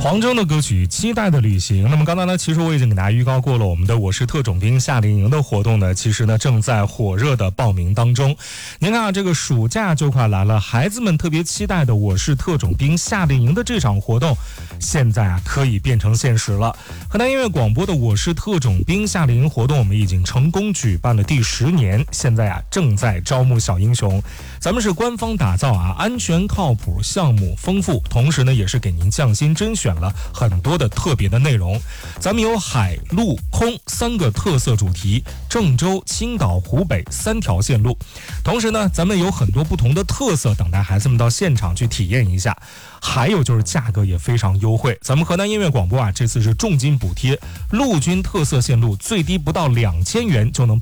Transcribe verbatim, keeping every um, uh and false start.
黄征的歌曲《期待的旅行》。那么刚才呢，其实我已经给大家预告过了，我们的我是特种兵夏令营的活动呢，其实呢正在火热的报名当中。您看啊，这个暑假就快来了，孩子们特别期待的我是特种兵夏令营的这场活动，现在啊可以变成现实了。河南音乐广播的我是特种兵夏令营活动，我们已经成功举办了第十年，现在啊正在招募小英雄。咱们是官方打造啊，安全靠谱，项目丰富，同时呢也是给您匠心甄选了很多的特别的内容。咱们有海陆空三个特色主题，郑州、青岛、湖北三条线路。同时呢，咱们有很多不同的特色等待孩子们到现场去体验一下。还有就是价格也非常优惠，咱们河南音乐广播啊，这次是重金补贴，陆军特色线路最低不到两千元就能